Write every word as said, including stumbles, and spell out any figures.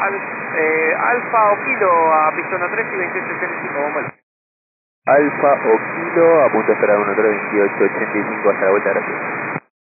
Al, eh, Alfa o Kilo a pista uno tres y veintiocho ochenta y cinco, bomba. Alfa o Kilo, a punto de esperar uno tres veintiocho ochenta y cinco hasta la vuelta, gracias.